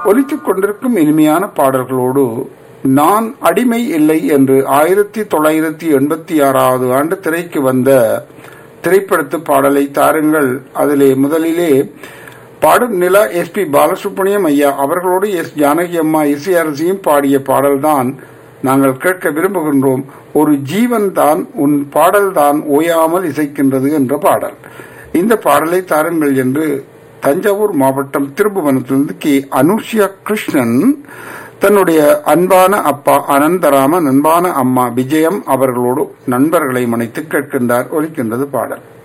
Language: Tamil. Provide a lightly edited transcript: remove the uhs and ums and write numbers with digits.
ஒலித்துக் கொண்டிருக்கும் இனிமையான பாடல்களோடு நான் அடிமை இல்லை என்று 1986 ஆண்டு திரைக்கு வந்த திரைப்படத்து பாடலை தாருங்கள். அதிலே முதலிலே பாடும் நிலா எஸ்பி பாலசுப்ரமணியம் ஐயா அவர்களோடு எஸ் ஜானகி அம்மா இசையரசியும் பாடிய பாடல்தான் நாங்கள் கேட்க விரும்புகின்றோம். ஒரு ஜீவன் தான் உன் பாடல்தான் ஓயாமல் இசைக்கின்றது என்ற பாடல். இந்த பாடலை தாருங்கள் என்று தஞ்சாவூர் மாவட்டம் திருப்புவனத்திலிருந்து கே அனுஷ்யா கிருஷ்ணன் தன்னுடைய அன்பான அப்பா அனந்தராமன், அன்பான அம்மா விஜயம் அவர்களோடு நண்பர்களை மனைத்து கேட்கின்றார். ஒலிக்கின்றது பாடல்.